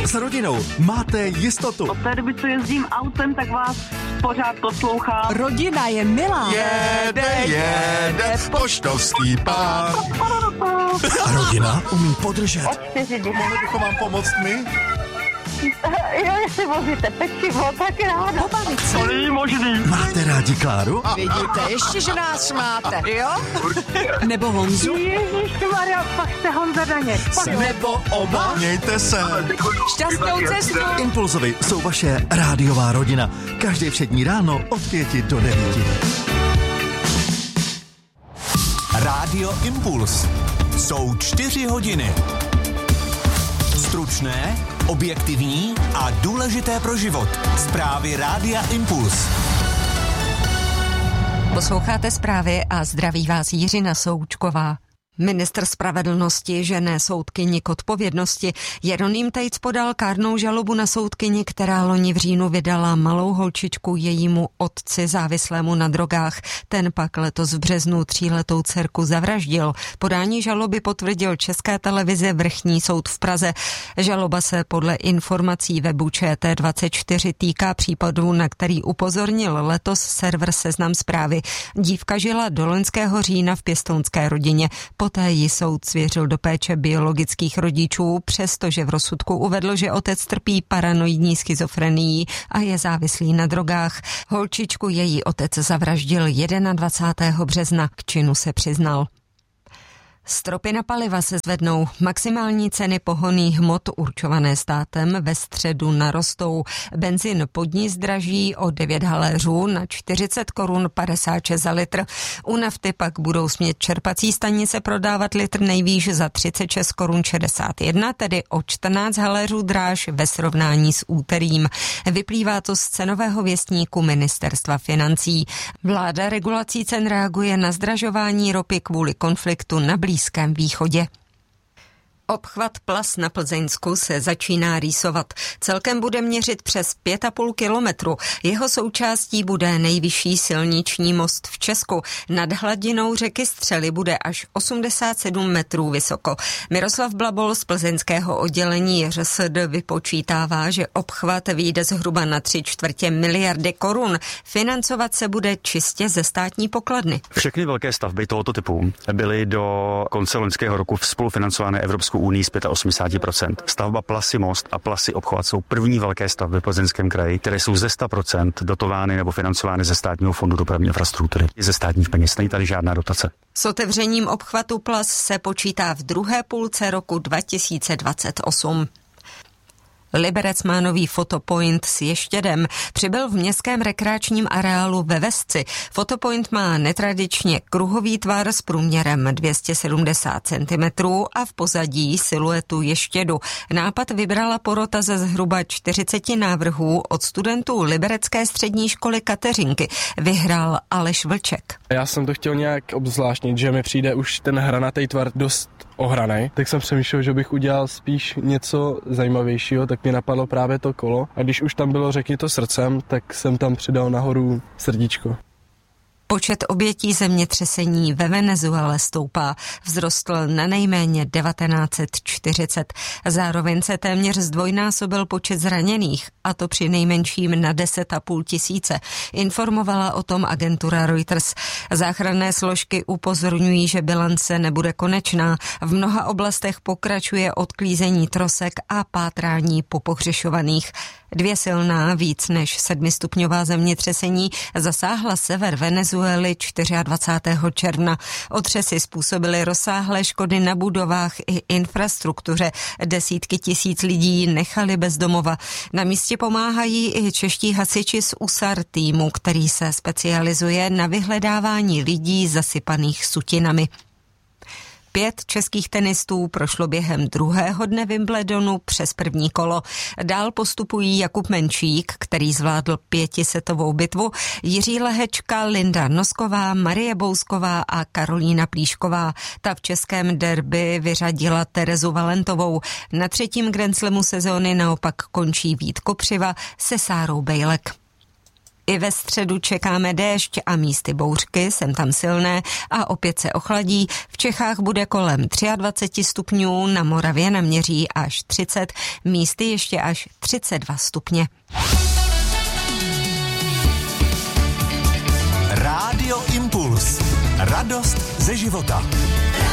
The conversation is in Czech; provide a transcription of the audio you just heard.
S rodinou máte jistotu. Od té doby, co jezdím autem, tak vás pořád poslouchám. Rodina je milá. Jede poštovský pán. A rodina umí podržet. Od 4 dny. Mohli bychom vám pomoct my? Jo, jestli vozíte pečivo, tak ráda. Pobavit se. To není možný. Máte rádi Kláru? Vidíte, ještě, že nás máte, jo? Nebo Honzu? Ježišmarja, pak jste Honza Daněk. Nebo oba? Mějte se. Šťastnou cestu. Impulzovi jsou vaše rádiová rodina. Každé všední ráno od 5 do 9. Rádio Impuls. Jsou 4 hodiny. Stručné, objektivní a důležité pro život. Zprávy Rádia Impuls. Posloucháte zprávy a zdraví vás Jiřina Součková. Ministr spravedlnosti žene soudkyni k odpovědnosti. Jeroným Tejc podal kárnou žalobu na soudkyni, která loni v říjnu vydala malou holčičku jejímu otci závislému na drogách. Ten pak letos v březnu 3letou dcerku zavraždil. Podání žaloby potvrdil České televize Vrchní soud v Praze. Žaloba se podle informací webu ČT24 týká případu, na který upozornil letos server Seznam Zprávy. Dívka žila do loňského října v pěstounské rodině. Poté ji soud svěřil do péče biologických rodičů, přestože v rozsudku uvedl, že otec trpí paranoidní schizofrenií a je závislý na drogách. Holčičku její otec zavraždil 21. března, k činu se přiznal. Stropy na paliva se zvednou. Maximální ceny pohonných hmot určované státem ve středu narostou. Benzin pod ní zdraží o 9 haléřů na 40 korun 56 za litr. U nafty pak budou smět čerpací stanice prodávat litr nejvýš za 36 korun 61, tedy o 14 haléřů dráž ve srovnání s úterým. Vyplývá to z cenového věstníku Ministerstva financí. Vláda regulací cen reaguje na zdražování ropy kvůli konfliktu na Blízkém východě. Obchvat Plas na Plzeňsku se začíná rýsovat. Celkem bude měřit přes 5,5 kilometru. Jeho součástí bude nejvyšší silniční most v Česku. Nad hladinou řeky Střely bude až 87 metrů vysoko. Miroslav Blabol z plzeňského oddělení ŘSD vypočítává, že obchvat vyjde zhruba na 3/4 miliardy korun. Financovat se bude čistě ze státní pokladny. Všechny velké stavby tohoto typu byly do konce loňského roku spolufinancované Evropskou unii z 85%. Stavba Plasy most a Plasy obchvat jsou první velké stavby v Plzeňském kraji, které jsou ze 100% dotovány nebo financovány ze státního fondu dopravní infrastruktury. Ze státních peněz není tady žádná dotace. S otevřením obchvatu Plas se počítá v druhé půlce roku 2028. Liberec má nový fotopoint s ještědem. Přibyl v městském rekreačním areálu ve Vesci. Fotopoint má netradičně kruhový tvar s průměrem 270 cm a v pozadí siluetu ještědu. Nápad vybrala porota ze zhruba 40 návrhů od studentů Liberecké střední školy Kateřinky. Vyhrál Aleš Vlček. Já jsem to chtěl nějak obzvláštnit, že mi přijde už ten hranatý tvar dost ohranej, tak jsem přemýšlel, že bych udělal spíš něco zajímavějšího, tak mi napadlo právě to kolo. A když už tam bylo řekni to srdcem, tak jsem tam přidal nahoru srdíčko. Počet obětí zemětřesení ve Venezuele stoupá, vzrostl na nejméně 1940. Zároveň se téměř zdvojnásobil počet zraněných, a to při nejmenším na 10,5 tisíce. Informovala o tom agentura Reuters. Záchranné složky upozorňují, že bilance nebude konečná. V mnoha oblastech pokračuje odklízení trosek a pátrání po pohřešovaných. 2 silná, víc než 7stupňová zemětřesení zasáhla sever Venezuely 24. června. Otřesy způsobily rozsáhlé škody na budovách i infrastruktuře. Desítky tisíc lidí nechali bez domova. Na místě pomáhají i čeští hasiči z USAR týmu, který se specializuje na vyhledávání lidí zasypaných sutinami. 5 českých tenistů prošlo během druhého dne Wimbledonu přes první kolo. Dál postupují Jakub Menčík, který zvládl 5setovou bitvu, Jiří Lehečka, Linda Nosková, Marie Bousková a Karolína Plíšková. Ta v českém derby vyřadila Terezu Valentovou. Na 3. grandslamu sezóny naopak končí Vít Kopřiva se Sárou Bejlek. I ve středu čekáme déšť a místy bouřky, sem tam silné a opět se ochladí. V Čechách bude kolem 23 stupňů, na Moravě naměří až 30, místy ještě až 32 stupně. Rádio Impuls. Radost ze života.